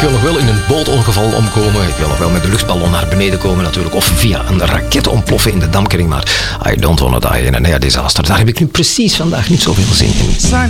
wil nog wel in een bootongeval omkomen. Ik wil nog wel met de luchtballon naar beneden komen natuurlijk. Of via een raket ontploffen in de Damkering. Maar I don't wanna die in an air disaster. Daar heb ik nu precies vandaag niet zoveel zin in.